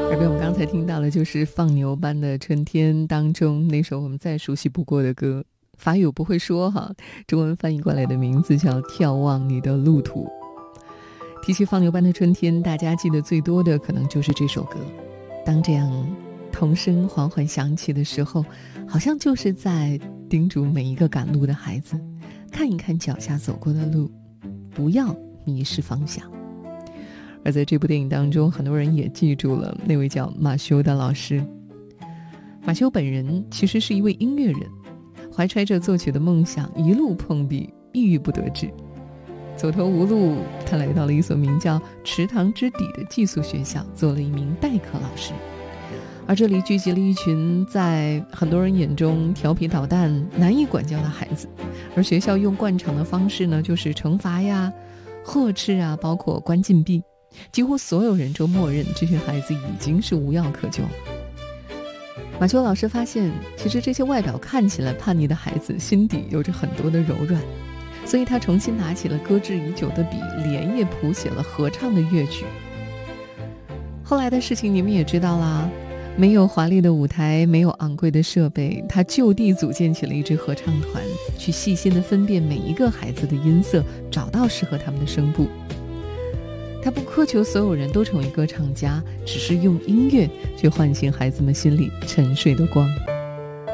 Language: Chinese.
耳边我们刚才听到的就是放牛班的春天当中那首我们再熟悉不过的歌，法语我不会说哈，中文翻译过来的名字叫眺望你的路途。提起放牛班的春天，大家记得最多的可能就是这首歌。当这样童声缓缓响起的时候，好像就是在叮嘱每一个赶路的孩子，看一看脚下走过的路，不要迷失方向。而在这部电影当中，很多人也记住了那位叫马修的老师。马修本人其实是一位音乐人，怀揣着作曲的梦想，一路碰壁，郁郁不得志。走投无路，他来到了一所名叫池塘之底的寄宿学校，做了一名代课老师。而这里聚集了一群在很多人眼中调皮捣蛋、难以管教的孩子，而学校用惯常的方式呢，就是惩罚呀、呵斥啊，包括关禁闭。几乎所有人都默认这群孩子已经是无药可救了。马修老师发现，其实这些外表看起来叛逆的孩子心底有着很多的柔软，所以他重新拿起了搁置已久的笔，连夜谱写了合唱的乐曲。后来的事情你们也知道啦，没有华丽的舞台，没有昂贵的设备，他就地组建起了一支合唱团，去细心地分辨每一个孩子的音色，找到适合他们的声部。他不苛求所有人都成为歌唱家，只是用音乐去唤醒孩子们心里沉睡的光。